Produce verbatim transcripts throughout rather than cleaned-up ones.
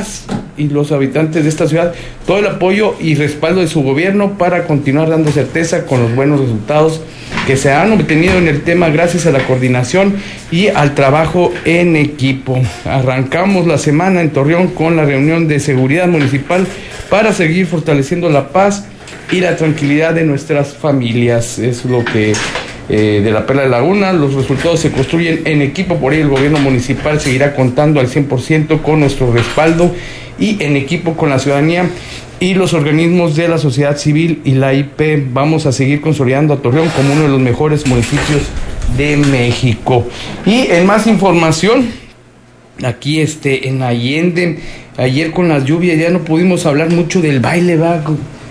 y los habitantes de esta ciudad todo el apoyo y respaldo de su gobierno para continuar dando certeza con los buenos resultados que se han obtenido en el tema gracias a la coordinación y al trabajo en equipo. Arrancamos la semana en Torreón con la reunión de seguridad municipal para seguir fortaleciendo la paz y la tranquilidad de nuestras familias. Es lo que eh, de la Perla de Laguna, los resultados se construyen en equipo, por ello el gobierno municipal seguirá contando al cien por ciento con nuestro respaldo y en equipo con la ciudadanía y los organismos de la sociedad civil y la I P. Vamos a seguir consolidando a Torreón como uno de los mejores municipios de México. Y en más información, aquí este en Allende, ayer con las lluvias ya no pudimos hablar mucho del baile, ¿va?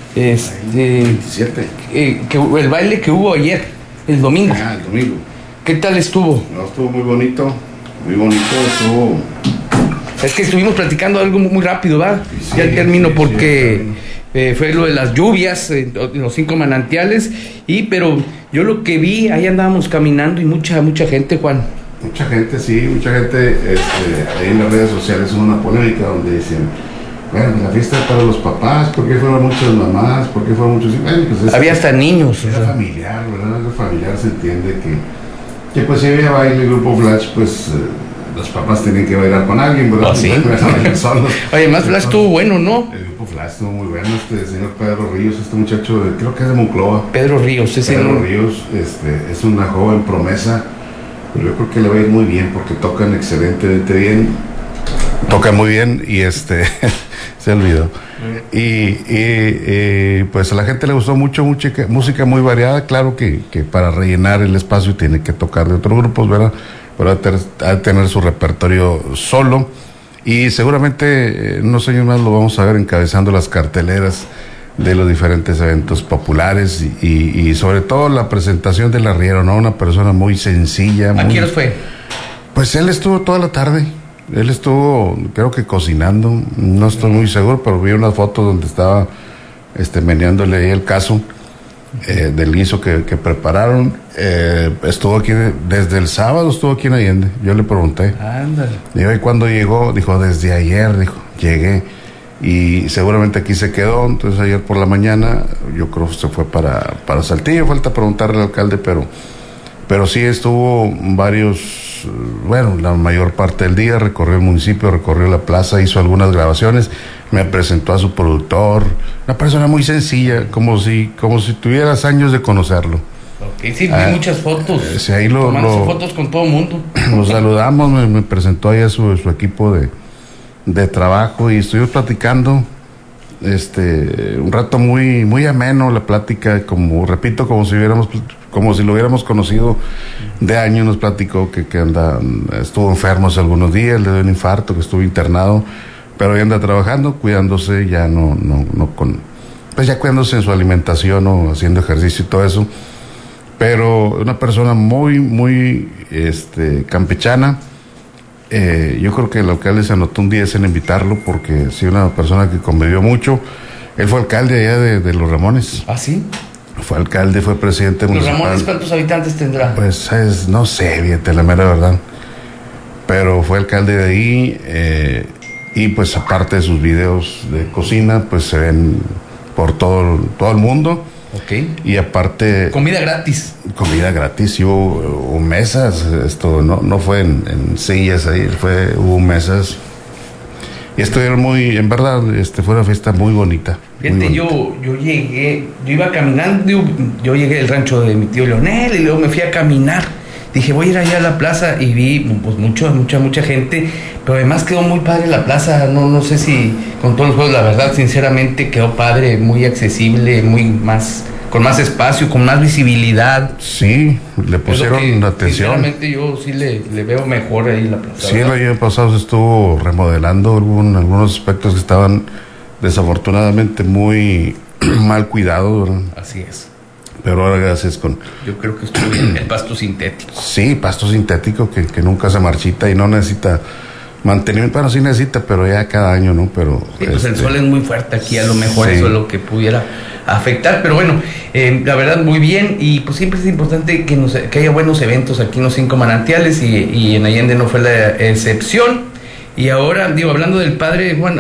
Este, eh, que, el baile que hubo ayer, el domingo. Ah, el domingo. ¿Qué tal estuvo? No, estuvo muy bonito, muy bonito, estuvo... Es que estuvimos platicando algo muy rápido, ¿va? Sí, ya termino sí, porque sí, eh, fue lo de las lluvias, eh, los cinco manantiales, y pero yo lo que vi, ahí andábamos caminando y mucha, mucha gente, Juan. Mucha gente, sí, mucha gente, este, ahí en las redes sociales hubo una polémica donde dicen, bueno, la fiesta es para los papás, ¿por qué fueron muchas mamás? ¿Por qué fueron muchos? Bueno, pues había hasta niños. Era o sea. familiar, ¿verdad? Era familiar, se entiende que, que pues si había baile, el grupo Flash, pues... Eh, los papás tenían que bailar con alguien, ¿verdad? ¿Oh, sí? Solos. Oye, más Flash estuvo bueno, ¿no? El grupo Flash estuvo muy bueno, este señor Pedro Ríos, este muchacho, de, creo que es de Monclova. Pedro Ríos, ese Pedro no... Ríos, este, es una joven promesa, pero yo creo que le va a ir muy bien porque tocan excelentemente bien. Tocan muy bien y este, se olvidó. Y, y, y pues a la gente le gustó mucho, mucha música muy variada, claro que, que para rellenar el espacio tiene que tocar de otros grupos, ¿verdad? Pero a tener su repertorio solo y seguramente en unos años más lo vamos a ver encabezando las carteleras de los diferentes eventos populares y, y, y sobre todo la presentación del arriero, ¿no? Una persona muy sencilla. ¿A quién fue? Pues él estuvo toda la tarde, él estuvo creo que cocinando, no estoy muy seguro, pero vi unas fotos donde estaba este, meneándole ahí el caso. Eh, del guiso que, que prepararon. Eh, estuvo aquí de, desde el sábado, estuvo aquí en Allende. Yo le pregunté. Ándale. Digo, ¿y cuándo llegó? Dijo, desde ayer, dijo, llegué. Y seguramente aquí se quedó. Entonces ayer por la mañana, yo creo que se fue para, para Saltillo. Falta preguntarle al alcalde, pero, pero sí estuvo varios, bueno, la mayor parte del día, recorrió el municipio, recorrió la plaza, hizo algunas grabaciones. Me presentó a su productor, una persona muy sencilla, como si como si tuvieras años de conocerlo. Okay, sí, vi ah, muchas fotos, eh, sí, ahí lo, tomando fotos con todo el mundo. Nos saludamos, me, me presentó ahí a su, su equipo de, de trabajo y estuvimos platicando, este, un rato muy muy ameno la plática, como repito, como si hubiéramos como si lo hubiéramos conocido de años. Nos platicó que, que anda, estuvo enfermo hace algunos días, le dio un infarto, que estuvo internado, pero ya anda trabajando, cuidándose, ya no, no, no con, pues ya cuidándose en su alimentación o haciendo ejercicio y todo eso. Pero una persona muy, muy, este, campechana. Eh, yo creo que el alcalde se anotó un día en invitarlo porque sí, una persona que convivió mucho. Él fue alcalde allá de, de Los Ramones. ¿Ah, sí? Fue alcalde, fue presidente ¿Los municipal. Los Ramones cuántos habitantes tendrá? Pues es, no sé, fíjate, la mera verdad. Pero fue alcalde de ahí. Eh, Y pues aparte de sus videos de cocina, pues se ven por todo, todo el mundo. Okay. Y aparte... Comida gratis. Comida gratis, y hubo, hubo mesas, esto no, no fue en, en sillas ahí, fue, hubo mesas. Y estuvieron muy, en verdad, este fue una fiesta muy bonita. Fíjate, muy bonita. yo, yo llegué, yo iba caminando, yo, yo llegué al rancho de mi tío Leonel y luego me fui a caminar. Dije, voy a ir allá a la plaza y vi pues mucho, mucha, mucha gente, pero además quedó muy padre la plaza, no, no sé si con todos los juegos, la verdad, sinceramente quedó padre, muy accesible, muy más, con más espacio, con más visibilidad. Sí, le pusieron que, atención. Sinceramente yo sí le, le veo mejor ahí la plaza. Sí, ¿verdad? El año pasado se estuvo remodelando algún, algunos aspectos que estaban desafortunadamente muy mal cuidados, ¿verdad? Así es. Pero ahora gracias con... Yo creo que estuvo bien el pasto sintético. Sí, pasto sintético que, que nunca se marchita y no necesita mantenimiento. Bueno, sí necesita, pero ya cada año, ¿no? Pero sí, pues este... el sol es muy fuerte aquí, a lo mejor sí. Eso es lo que pudiera afectar. Pero bueno, eh, la verdad muy bien. Y pues siempre es importante que, nos, que haya buenos eventos aquí en los cinco manantiales y, y en Allende no fue la excepción. Y ahora, digo, hablando del padre Juan,